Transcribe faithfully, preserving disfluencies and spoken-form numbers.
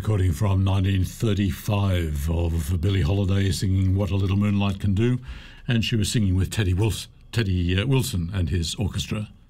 recording from nineteen thirty-five of Billie Holiday singing What a Little Moonlight Can Do, and she was singing with Teddy Wilson, Teddy uh, Wilson and his orchestra.